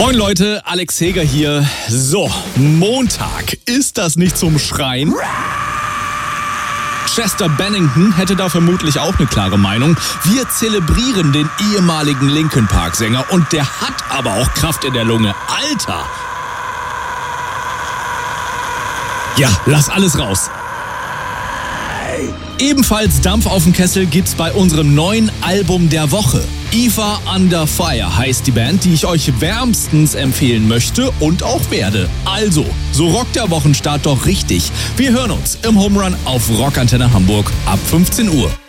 Moin Leute, Alex Heger hier. So, Montag. Ist das nicht zum Schreien? Chester Bennington hätte da vermutlich auch eine klare Meinung. Wir zelebrieren den ehemaligen Linkin Park Sänger und der hat aber auch Kraft in der Lunge. Alter! Ja, lass alles raus. Ebenfalls Dampf auf dem Kessel gibt's bei unserem neuen Album der Woche. Eva Under Fire heißt die Band, die ich euch wärmstens empfehlen möchte und auch werde. Also, so rockt der Wochenstart doch richtig. Wir hören uns im Home Run auf Rockantenne Hamburg ab 15 Uhr.